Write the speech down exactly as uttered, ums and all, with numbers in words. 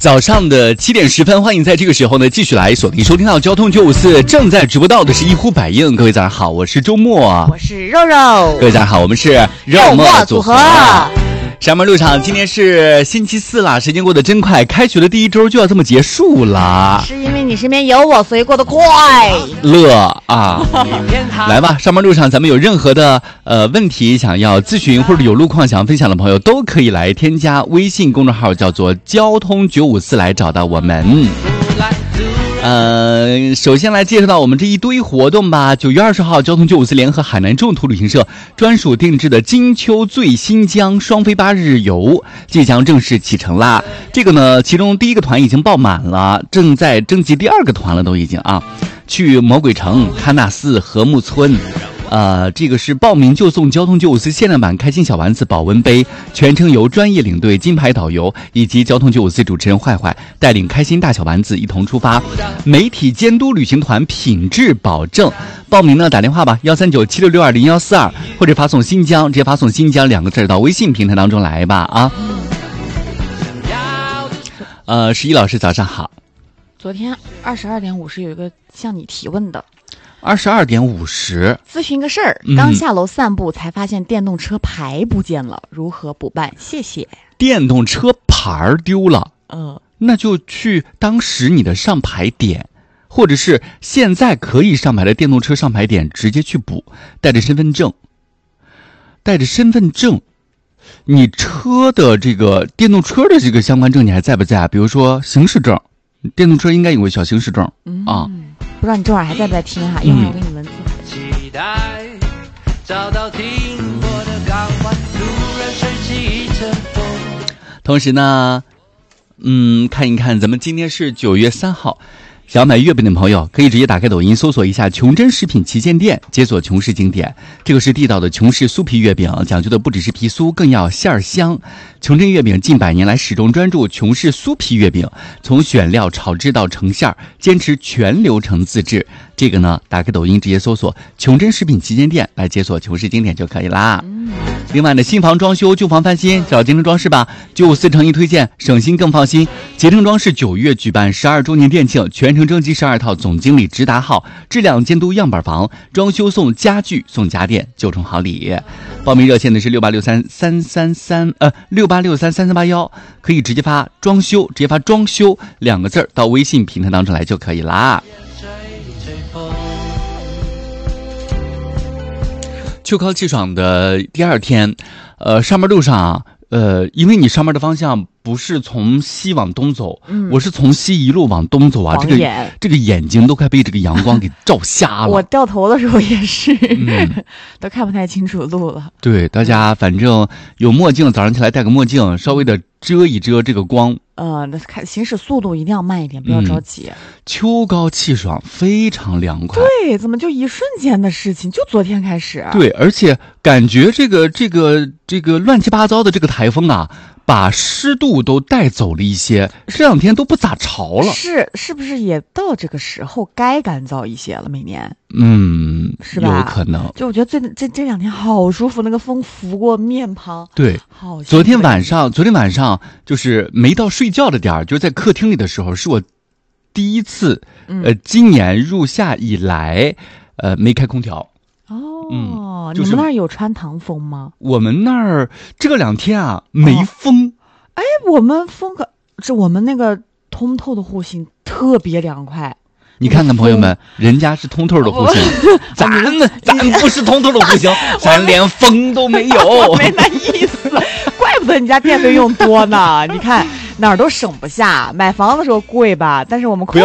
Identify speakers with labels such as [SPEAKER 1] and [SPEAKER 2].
[SPEAKER 1] 早上的七点十分，欢迎在这个时候呢继续来锁定收听到交通九五四，正在直播到的是一呼百应。各位早上好，我是周末，
[SPEAKER 2] 我是肉肉。
[SPEAKER 1] 各位早上好，我们是肉末组合。上班路上，今天是星期四啦，时间过得真快，开学的第一周就要这么结束了。
[SPEAKER 2] 是因为你身边有我，所以过得快
[SPEAKER 1] 乐啊！来吧，上班路上咱们有任何的呃问题想要咨询或者有路况想要分享的朋友，都可以来添加微信公众号叫做交通九五四来找到我们。呃，首先来介绍到我们这一堆活动吧。九月二十号，交通九五四联合海南众途旅行社专属定制的金秋醉新疆双飞八日游即将正式启程啦。这个呢，其中第一个团已经爆满了，正在征集第二个团了，都已经啊。去魔鬼城、喀纳斯、和睦村。呃，这个是报名就送交通九五四限量版开心小丸子保温杯，全程由专业领队金牌导游以及交通九五四主持人坏坏带领开心大小丸子一同出发，媒体监督旅行团品质保证。报名呢，打电话吧，幺三九七六六二零幺四二，或者发送新疆，直接发送新疆两个字到微信平台当中来吧啊。呃，十一老师早上好。
[SPEAKER 2] 昨天二十二点五十有一个向你提问的。
[SPEAKER 1] 二十二点五十，
[SPEAKER 2] 咨询个事儿，刚下楼散步才发现电动车牌不见了，如何补办？谢谢。
[SPEAKER 1] 电动车牌丢了，
[SPEAKER 2] 嗯，
[SPEAKER 1] 那就去当时你的上牌点，或者是现在可以上牌的电动车上牌点直接去补，带着身份证，带着身份证，你车的这个电动车的这个相关证你还在不在？比如说行驶证，电动车应该有个小行驶证、嗯、啊。
[SPEAKER 2] 不知道你这会儿还在不在听哈？一会儿我给你文字。期待
[SPEAKER 1] 找到停泊的港湾，突然吹起一阵风。同时呢，嗯，看一看咱们今天是九月三号，想要买月饼的朋友可以直接打开抖音搜索一下琼珍食品旗舰店，解锁琼氏经典。这个是地道的琼氏酥皮月饼，讲究的不只是皮酥，更要馅儿香。琼珍月饼近百年来始终专注琼氏酥皮月饼，从选料炒制到成馅，坚持全流程自制。这个呢，打开抖音直接搜索琼珍食品旗舰店来解锁琼氏经典就可以啦。嗯、另外呢，新房装修旧房翻新找京城装饰吧，九五四诚意推荐，省心更放心。捷成装饰九月举办十二周年店庆，全程征集十二套总经理直达号，质量监督样板房，装修送家具送家电，九重好礼。报名热线呢是六八六三三三三呃六八六三三三八幺，可以直接发装修，直接发装修两个字到微信平台当中来就可以啦。秋高气爽的第二天，呃，上班路上，呃，因为你上班的方向不是从西往东走，嗯、我是从西一路往东走啊，这个这个眼睛都快被这个阳光给照瞎了。
[SPEAKER 2] 我掉头的时候也是，嗯、都看不太清楚路了。
[SPEAKER 1] 对，大家反正有墨镜，早上起来戴个墨镜，稍微的遮一遮这个光。
[SPEAKER 2] 呃，看行驶速度一定要慢一点，不要着急。嗯、
[SPEAKER 1] 秋高气爽，非常凉快。
[SPEAKER 2] 对，怎么就一瞬间的事情？就昨天开始。
[SPEAKER 1] 对，而且感觉这个这个这个乱七八糟的这个台风啊，把湿度都带走了一些，这两天都不咋潮了。
[SPEAKER 2] 是，是不是也到这个时候该干燥一些了？每年，
[SPEAKER 1] 嗯，
[SPEAKER 2] 是吧？
[SPEAKER 1] 有可能。
[SPEAKER 2] 就我觉得这这这两天好舒服，那个风拂过面庞。
[SPEAKER 1] 对，
[SPEAKER 2] 好。
[SPEAKER 1] 昨天晚上，昨天晚上就是没到睡觉的点儿，就是在客厅里的时候，是我第一次，嗯、呃，今年入夏以来，呃，没开空调。
[SPEAKER 2] 哦，嗯就是、你们那儿有穿堂风吗？
[SPEAKER 1] 我们那儿这两天啊没风。
[SPEAKER 2] 哦、哎，我们风可是我们那个通透的户型特别凉快。
[SPEAKER 1] 你看看朋友们，人家是通透的户型，咱呢，咱不是通透的户型，咱连风都没有。
[SPEAKER 2] 我没那意思，怪不得你家电费用多呢。你看哪儿都省不下，买房的时候贵吧，但是我们